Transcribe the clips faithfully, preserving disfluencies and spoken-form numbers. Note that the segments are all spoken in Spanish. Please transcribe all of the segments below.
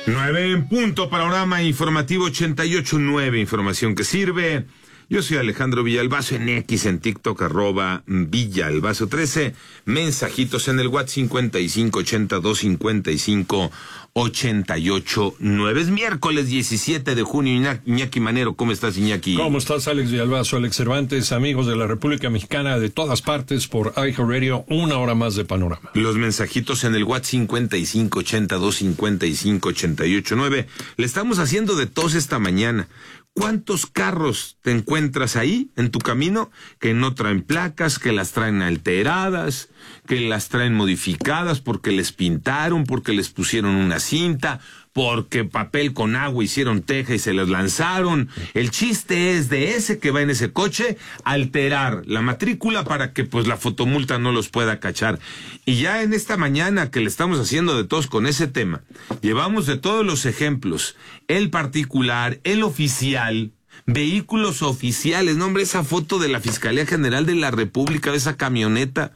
Nueve en punto, panorama informativo ochenta y ocho nueve, información que sirve. Yo soy Alejandro Villalbazo en X, en TikTok, arroba Villalbazo trece. Mensajitos en el WhatsApp cincuenta y cinco ochenta y dos cincuenta y cinco ochenta y ocho nueve. Es miércoles diecisiete de junio. Iñaki Manero, ¿cómo estás, Iñaki? ¿Cómo estás, Alex Villalbazo, Alex Cervantes, amigos de la República Mexicana de todas partes por iHeartRadio, una hora más de panorama? Los mensajitos en el WhatsApp cincuenta y cinco ochenta y dos cincuenta y cinco ochenta y ocho nueve. Le estamos haciendo de tos esta mañana. ¿Cuántos carros te encuentras ahí en tu camino que no traen placas, que las traen alteradas, que las traen modificadas porque les pintaron, porque les pusieron una cinta, porque papel con agua hicieron teja y se las lanzaron? El chiste es de ese que va en ese coche alterar la matrícula para que pues la fotomulta no los pueda cachar. Y ya en esta mañana que le estamos haciendo de todos con ese tema, llevamos de todos los ejemplos, el particular, el oficial, vehículos oficiales. No, hombre, esa foto de la Fiscalía General de la República, de esa camioneta.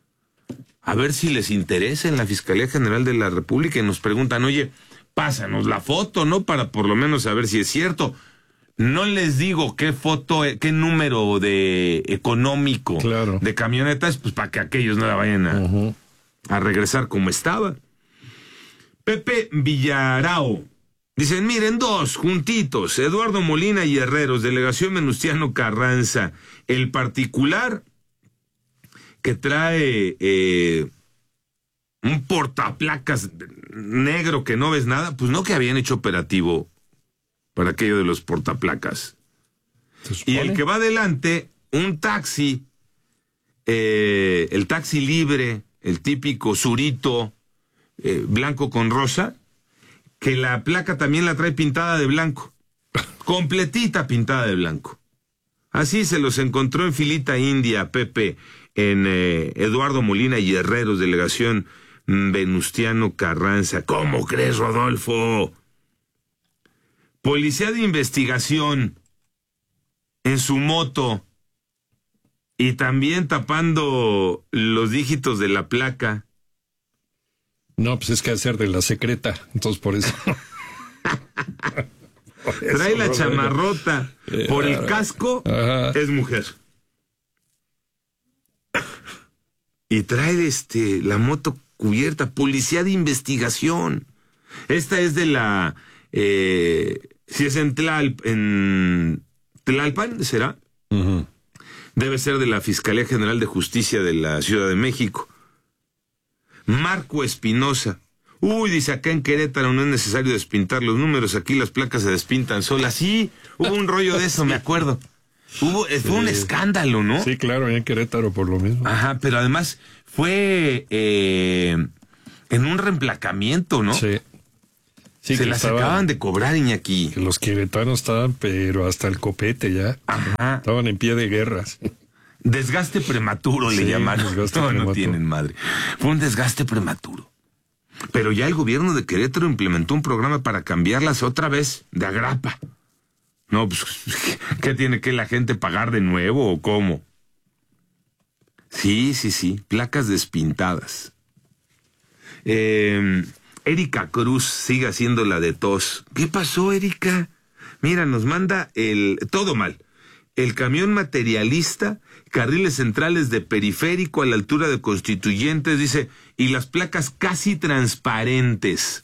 A ver si les interesa en la Fiscalía General de la República y nos preguntan, oye, pásanos la foto, ¿no? Para por lo menos saber si es cierto. No les digo qué foto, qué número de económico claro. de camionetas, pues para que aquellos no la vayan a, uh-huh. a regresar como estaba. Pepe Villarao. Dicen, miren, dos, juntitos, Eduardo Molina y Herreros, delegación Venustiano Carranza, el particular que trae eh, un portaplacas negro que no ves nada, pues no que habían hecho operativo para aquello de los portaplacas. Y el que va adelante, un taxi, eh, el taxi libre, el típico surito, eh, blanco con rosa, que la placa también la trae pintada de blanco, completita pintada de blanco. Así se los encontró en filita india, Pepe, en eh, Eduardo Molina y Herreros, delegación Venustiano Carranza. ¿Cómo crees, Rodolfo? Policía de investigación en su moto y también tapando los dígitos de la placa. No, pues es que hacer de la secreta, entonces por eso. por eso Trae la chamarrota. Eh, por el casco, ajá. Es mujer. Y trae este la moto cubierta, policía de investigación. Esta es de la, eh, si es en, Tlalp, en Tlalpan, ¿será? Uh-huh. Debe ser de la Fiscalía General de Justicia de la Ciudad de México. Marco Espinosa. Uy, dice, acá en Querétaro no es necesario despintar los números, aquí las placas se despintan solas. Sí, hubo un rollo de eso, me acuerdo. Hubo, fue sí. un escándalo, ¿no? Sí, claro, en Querétaro por lo mismo. Ajá, pero además fue eh, en un reemplacamiento, ¿no? Sí. sí Se las estaban, acaban de cobrar, Iñaki. Que los queretanos estaban, pero hasta el copete ya. Ajá. Estaban en pie de guerras. Desgaste prematuro, sí, le llamaron. Desgaste no, prematuro. No tienen madre. Fue un desgaste prematuro. Pero ya el gobierno de Querétaro implementó un programa para cambiarlas otra vez de agrapa. No, pues, ¿qué tiene que la gente pagar de nuevo o cómo? Sí, sí, sí, placas despintadas. Eh, Erika Cruz sigue haciendo la de tos. ¿Qué pasó, Erika? Mira, nos manda el... todo mal. El camión materialista, carriles centrales de Periférico a la altura de Constituyentes, dice, y las placas casi transparentes.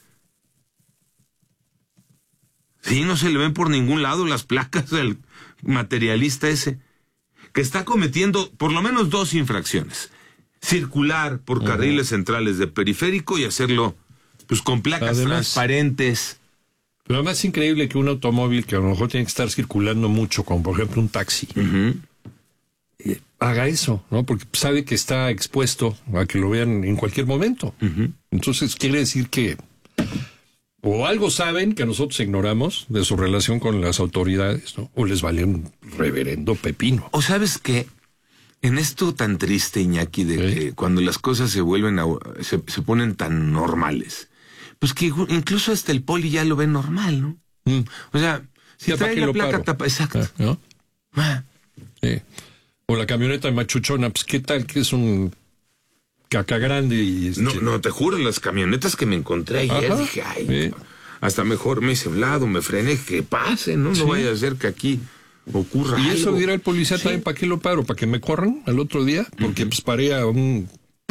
Sí, no se le ven por ningún lado las placas del materialista ese, que está cometiendo por lo menos dos infracciones. Circular por uh-huh. carriles centrales de Periférico y hacerlo pues con placas además, transparentes. Pero además es increíble que un automóvil que a lo mejor tiene que estar circulando mucho, como por ejemplo un taxi, uh-huh. eh, haga eso, ¿no? Porque sabe que está expuesto a que lo vean en cualquier momento. Uh-huh. Entonces quiere decir que o algo saben que nosotros ignoramos de su relación con las autoridades, ¿no? O les vale un reverendo pepino. O sabes qué, en esto tan triste, Iñaki, de ¿Eh? que cuando las cosas se vuelven a, se, se ponen tan normales, pues que incluso hasta el poli ya lo ve normal, ¿no? Mm. O sea, si ya trae la placa tapa, exacto. Ah, ¿no? Ah. Sí. O la camioneta machuchona, pues qué tal que es un caca grande y... Este... No, no, te juro, las camionetas que me encontré ayer, ajá, dije, ay, sí. hasta mejor me hice hablado, me frené, que pase, ¿no? No Sí. vaya a ser que aquí ocurra Y algo. eso dirá el policía Sí. también, ¿para qué lo paro? ¿Para que me corran al otro día? Porque uh-huh. pues paré a un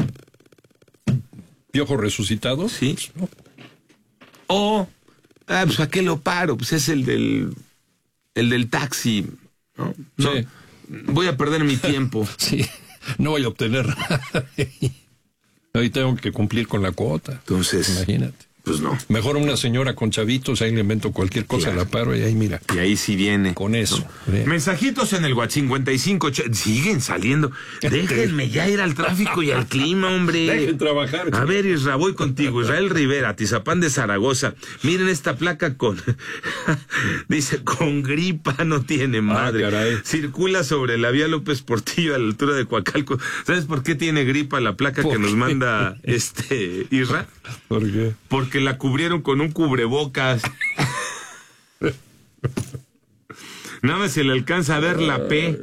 piojo resucitado. Sí. O, ah, pues ¿a qué lo paro? Pues es el del, el del taxi, ¿no? No, sí. Voy a perder mi tiempo. Sí, no voy a obtener nada. Hoy tengo que cumplir con la cuota. Entonces, imagínate. Pues no. Mejor una señora con chavitos, ahí le invento cualquier cosa, claro. La paro y ahí mira. Y ahí sí viene. Con eso. No. Mensajitos en el WhatsApp cincuenta y cinco. Siguen saliendo. Déjenme ya ir al tráfico y al clima, hombre. Dejen trabajar. A ver, Isra, voy contigo. Israel Rivera, Tizapán de Zaragoza. Miren esta placa con... Dice, con gripa no tiene madre. Ah, caray. Circula sobre la vía López Portillo a la altura de Coacalco. ¿Sabes por qué tiene gripa la placa que nos manda este Isra? ¿Por qué? Porque la cubrieron con un cubrebocas. Nada más se le alcanza a ver la P.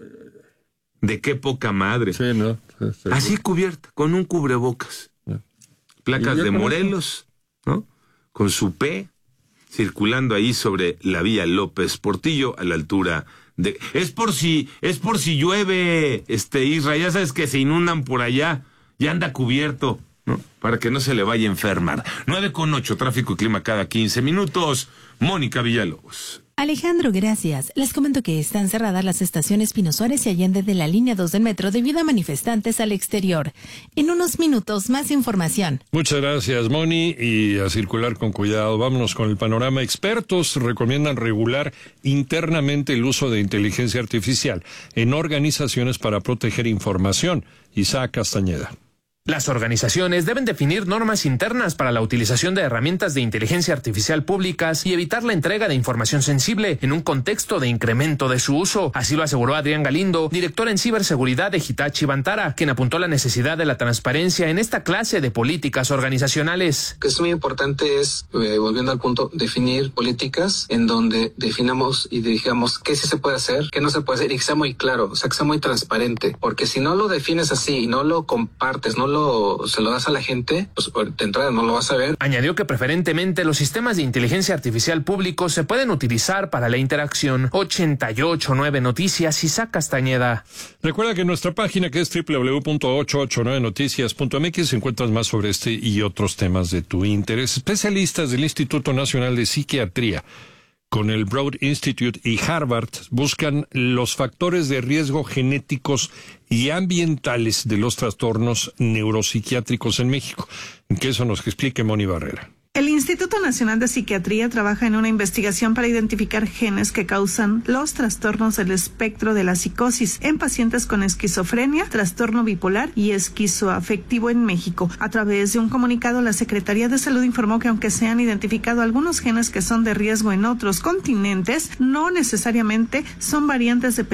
De qué poca madre. Sí, ¿no? Sí, sí. Así cubierta, con un cubrebocas. Placas de Morelos, ¿no? Con su P, circulando ahí sobre la vía López Portillo a la altura de... Es por si, es por si llueve, este Isra, ya sabes que se inundan por allá, ya anda cubierto, ¿no? Para que no se le vaya a enfermar. nueve con ocho, tráfico y clima cada quince minutos. Mónica Villalobos. Alejandro, gracias. Les comento que están cerradas las estaciones Pino Suárez y Allende de la línea dos del metro debido a manifestantes al exterior. En unos minutos, más información. Muchas gracias, Moni, y a circular con cuidado. Vámonos con el panorama. Expertos recomiendan regular internamente el uso de inteligencia artificial en organizaciones para proteger información. Isaac Castañeda. Las organizaciones deben definir normas internas para la utilización de herramientas de inteligencia artificial públicas y evitar la entrega de información sensible en un contexto de incremento de su uso. Así lo aseguró Adrián Galindo, director en ciberseguridad de Hitachi Vantara, quien apuntó la necesidad de la transparencia en esta clase de políticas organizacionales. Lo que es muy importante es, eh, volviendo al punto, definir políticas en donde definamos y digamos qué sí se puede hacer, qué no se puede hacer y que sea muy claro, o sea, que sea muy transparente. Porque si no lo defines así y no lo compartes, no lo se lo das a la gente, pues de entrada no lo vas a ver. Añadió que preferentemente los sistemas de inteligencia artificial públicos se pueden utilizar para la interacción. ochenta y ocho punto nueve Noticias, Isaac Castañeda. Recuerda que en nuestra página, que es doble u doble u doble u punto ochocientos ochenta y nueve noticias punto m x, encuentras más sobre este y otros temas de tu interés. Especialistas del Instituto Nacional de Psiquiatría con el Broad Institute y Harvard buscan los factores de riesgo genéticos y ambientales de los trastornos neuropsiquiátricos en México. Que eso nos explique Moni Barrera. El Instituto Nacional de Psiquiatría trabaja en una investigación para identificar genes que causan los trastornos del espectro de la psicosis en pacientes con esquizofrenia, trastorno bipolar y esquizoafectivo en México. A través de un comunicado, la Secretaría de Salud informó que aunque se han identificado algunos genes que son de riesgo en otros continentes, no necesariamente son variantes de